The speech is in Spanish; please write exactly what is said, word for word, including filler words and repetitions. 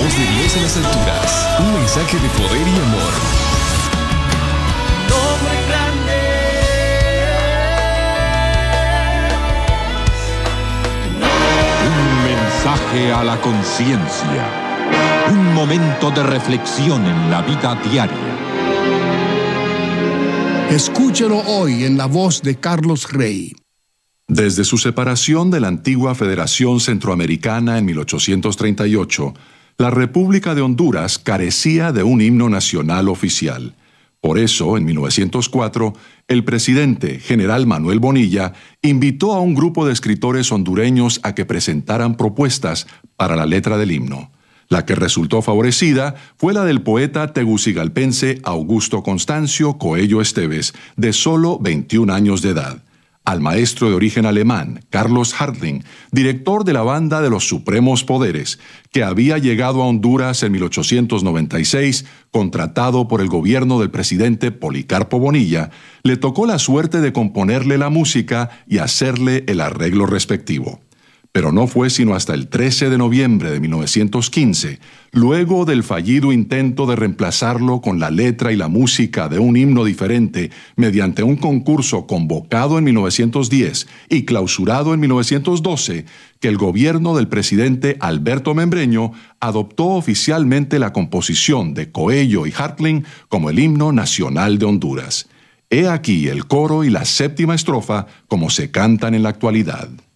Hijos de Dios en las alturas. Un mensaje de poder y amor. Nombre grande. Un mensaje a la conciencia. Un momento de reflexión en la vida diaria. Escúchelo hoy en la voz de Carlos Rey. Desde su separación de la antigua Federación Centroamericana en mil ochocientos treinta y ocho, la República de Honduras carecía de un himno nacional oficial. Por eso, en mil novecientos cuatro, el presidente, general Manuel Bonilla, invitó a un grupo de escritores hondureños a que presentaran propuestas para la letra del himno. La que resultó favorecida fue la del poeta tegucigalpense Augusto Constancio Coello Esteves, de solo veintiún años de edad. Al maestro de origen alemán, Carlos Hartling, director de la Banda de los Supremos Poderes, que había llegado a Honduras en mil ochocientos noventa y seis, contratado por el gobierno del presidente Policarpo Bonilla, le tocó la suerte de componerle la música y hacerle el arreglo respectivo. Pero no fue sino hasta el trece de noviembre de mil novecientos quince, luego del fallido intento de reemplazarlo con la letra y la música de un himno diferente mediante un concurso convocado en mil novecientos diez y clausurado en mil novecientos doce, que el gobierno del presidente Alberto Membreño adoptó oficialmente la composición de Coello y Hartling como el himno nacional de Honduras. He aquí el coro y la séptima estrofa como se cantan en la actualidad.